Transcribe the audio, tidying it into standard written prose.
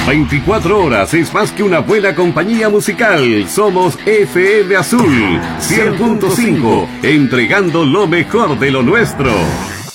24 horas es más que una buena compañía musical. Somos FM Azul 100.5, entregando lo mejor de lo nuestro.